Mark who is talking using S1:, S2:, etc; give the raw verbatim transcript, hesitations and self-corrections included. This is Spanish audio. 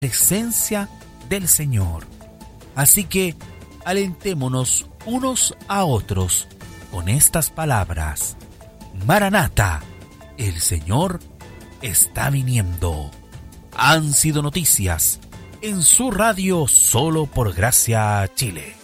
S1: presencia del Señor. Así que alentémonos unos a otros con estas palabras: Maranata, el Señor está viniendo. Han sido noticias en su radio Solo por Gracia Chile.